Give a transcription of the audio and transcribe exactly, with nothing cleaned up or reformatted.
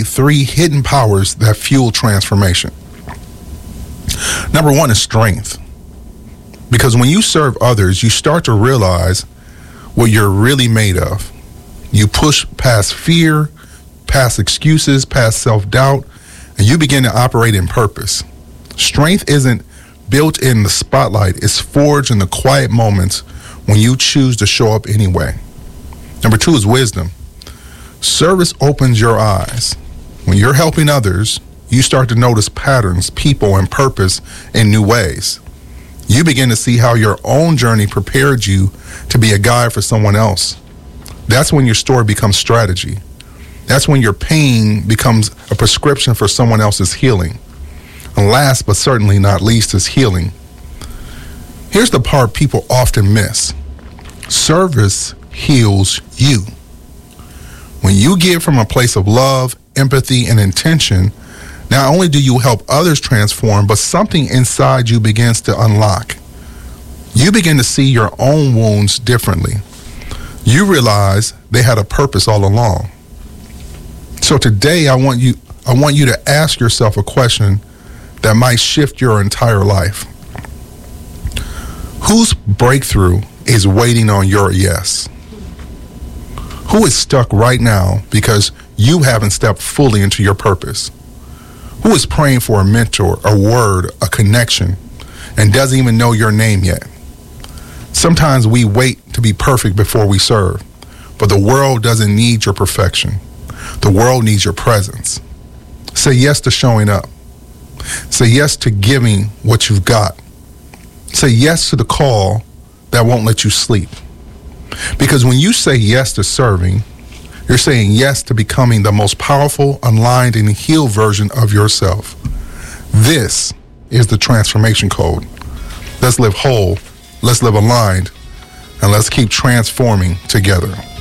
highlight three hidden powers that fuel transformation. Number one is strength. Because when you serve others, you start to realize what you're really made of. You push past fear, past excuses, past self-doubt, and you begin to operate in purpose. Strength isn't built in the spotlight. It's forged in the quiet moments when you choose to show up anyway. Number two is wisdom. Service opens your eyes. When you're helping others, you start to notice patterns, people, and purpose in new ways. You begin to see how your own journey prepared you to be a guide for someone else. That's when your story becomes strategy. That's when your pain becomes a prescription for someone else's healing. And last but certainly not least is healing. Here's the part people often miss. Service heals you. When you give from a place of love, empathy, and intention, not only do you help others transform, but something inside you begins to unlock. You begin to see your own wounds differently. You realize they had a purpose all along. So today I want you I want you to ask yourself a question that might shift your entire life. Whose breakthrough is waiting on your yes? Who is stuck right now because you haven't stepped fully into your purpose? Who is praying for a mentor, a word, a connection, and doesn't even know your name yet? Sometimes we wait to be perfect before we serve, but the world doesn't need your perfection. The world needs your presence. Say yes to showing up. Say yes to giving what you've got. Say yes to the call that won't let you sleep. Because when you say yes to serving, you're saying yes to becoming the most powerful, aligned, and healed version of yourself. This is the transformation code. Let's live whole, let's live aligned, and let's keep transforming together.